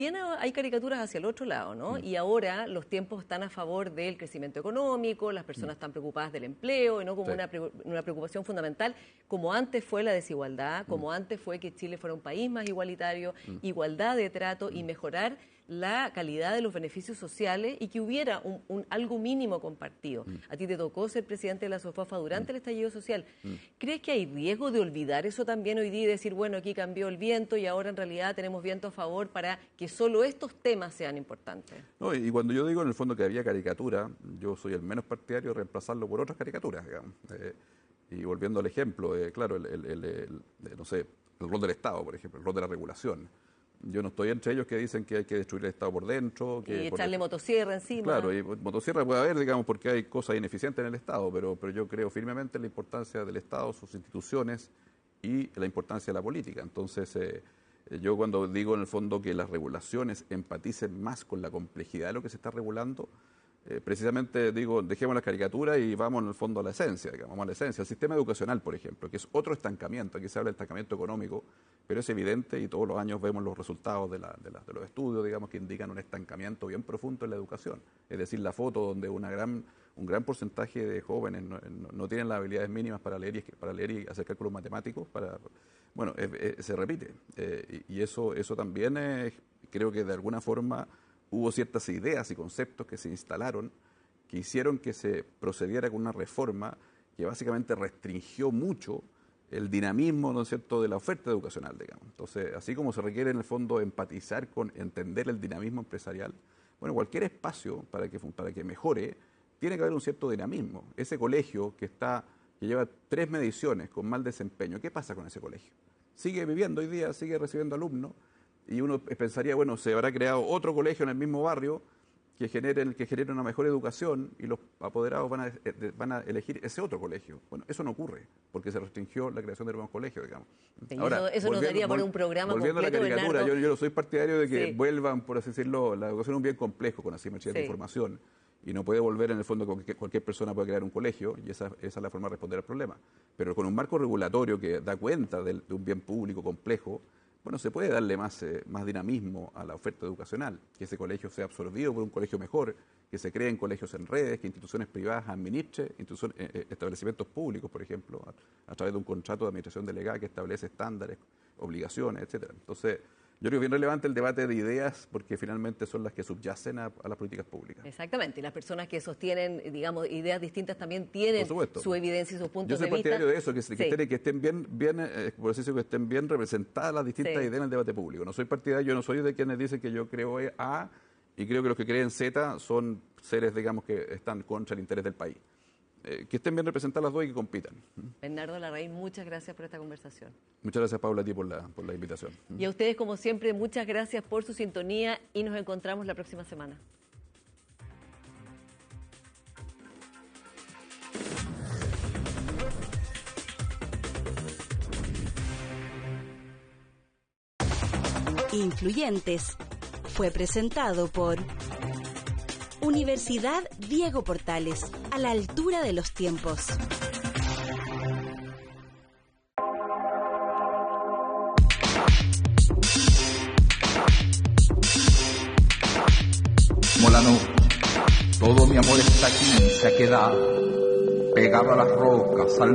Hay caricaturas hacia el otro lado, ¿no? Y ahora los tiempos están a favor del crecimiento económico, las personas están preocupadas del empleo, y no como una preocupación fundamental, como antes fue la desigualdad, como antes fue que Chile fuera un país más igualitario, igualdad de trato y mejorar la calidad de los beneficios sociales y que hubiera algo mínimo compartido. A ti te tocó ser presidente de la SOFOFA durante el estallido social. ¿Crees que hay riesgo de olvidar eso también hoy día y decir, bueno, aquí cambió el viento y ahora en realidad tenemos viento a favor para que solo estos temas sean importantes? No, y cuando yo digo en el fondo que había caricatura, yo soy el menos partidario de reemplazarlo por otras caricaturas, digamos. Y volviendo al ejemplo, claro, no sé, el rol del Estado, por ejemplo, el rol de la regulación. Yo no estoy entre ellos que dicen que hay que destruir el Estado por dentro. Y echarle motosierra encima. Claro, y motosierra puede haber, digamos, porque hay cosas ineficientes en el Estado, pero yo creo firmemente en la importancia del Estado, sus instituciones y la importancia de la política. Entonces, yo cuando digo en el fondo que las regulaciones empaticen más con la complejidad de lo que se está regulando, precisamente digo, dejemos la caricatura y vamos en el fondo a la esencia, digamos, vamos a la esencia. El sistema educacional, por ejemplo, que es otro estancamiento, aquí se habla de estancamiento económico, pero es evidente y todos los años vemos los resultados de los estudios, digamos, que indican un estancamiento bien profundo en la educación. Es decir, la foto donde un gran porcentaje de jóvenes no tienen las habilidades mínimas para leer y hacer cálculos matemáticos, se repite. Y eso también creo que de alguna forma hubo ciertas ideas y conceptos que se instalaron que hicieron que se procediera con una reforma que básicamente restringió mucho el dinamismo, ¿no es cierto?, de la oferta educacional, digamos. Entonces, así como se requiere en el fondo empatizar con entender el dinamismo empresarial, bueno, cualquier espacio para que mejore, tiene que haber un cierto dinamismo. Ese colegio que lleva 3 mediciones con mal desempeño, ¿qué pasa con ese colegio? Sigue viviendo hoy día, sigue recibiendo alumnos, y uno pensaría, bueno, se habrá creado otro colegio en el mismo barrio que genere una mejor educación y los apoderados van a elegir ese otro colegio. Bueno, eso no ocurre, porque se restringió la creación de nuevos colegios, digamos. Ahora, eso nos daría para un programa completo. Volviendo a la caricatura, yo no soy partidario de que sí. vuelvan, por así decirlo, la educación es un bien complejo con asimetría de información, y no puede volver en el fondo que cualquier persona puede crear un colegio, y esa es la forma de responder al problema. Pero con un marco regulatorio que da cuenta de un bien público complejo, bueno, se puede darle más dinamismo a la oferta educacional, que ese colegio sea absorbido por un colegio mejor, que se creen colegios en redes, que instituciones privadas administren, establecimientos públicos, por ejemplo, a través de un contrato de administración delegada que establece estándares, obligaciones, etcétera. Entonces, yo creo que es bien relevante el debate de ideas porque finalmente son las que subyacen a las políticas públicas. Exactamente, y las personas que sostienen, digamos, ideas distintas también tienen su evidencia y sus puntos de vista. Yo soy partidario de eso, que estén bien representadas las distintas ideas en el debate público. No soy partidario, yo no soy de quienes dicen que yo creo A y creo que los que creen Z son seres, digamos, que están contra el interés del país. Que estén bien representadas las dos y que compitan. Bernardo Larraín, muchas gracias por esta conversación. Muchas gracias, Paula, a ti por la invitación. Y a ustedes, como siempre, muchas gracias por su sintonía y nos encontramos la próxima semana. Influyentes fue presentado por Universidad Diego Portales, a la altura de los tiempos. Molano, todo mi amor está aquí, se ha quedado pegado a las rocas, al